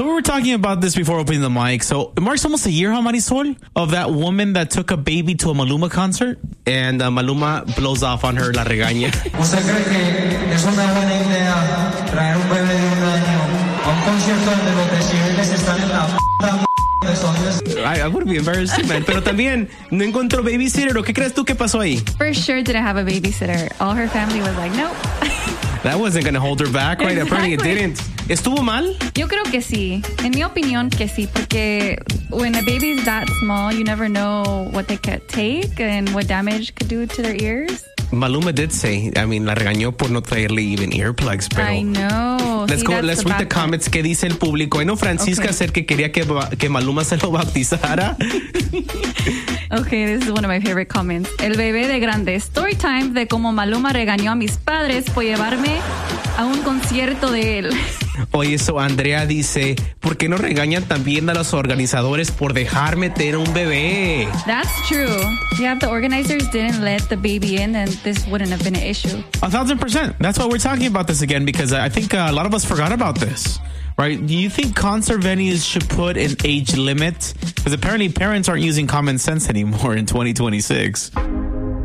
So we were talking about this before opening the mic. So it marks almost a year, huh, Marisol, of that woman that took a baby to a Maluma concert. And Maluma blows off on her, la regaña. ¿Usted cree que es una buena idea traer un bebé de 1 año a un concierto donde los decibeles están en la p*** de sonidos? I would be embarrassed too, man. Pero también, ¿no encontró babysitter? ¿O qué crees tú que pasó ahí? For sure didn't have a babysitter. All her family was like, nope. That wasn't going to hold her back, right? Exactly. Apparently it didn't. ¿Estuvo mal? Yo creo que sí. En mi opinión que sí, porque when a baby's that small, you never know what they could take and what damage could do to their ears. Maluma did say, I mean, la regañó por no traerle even earplugs, pero... I know. Let's read the comments. ¿Qué dice el público? No, Francisca acerca que quería que Maluma se lo bautizara. Okay, this is one of my favorite comments. El bebé de grande. Story time de cómo Maluma regañó a mis padres por llevarme a un concierto de él. Oye, eso Andrea dice, ¿por qué no regañan también a los organizadores por dejar meter un bebé? That's true. Yeah, if the organizers didn't let the baby in, then this wouldn't have been an issue. 1,000%. That's why we're talking about this again, because I think a lot of us forgot about this. Right? Do you think concert venues should put an age limit? Because apparently parents aren't using common sense anymore in 2026.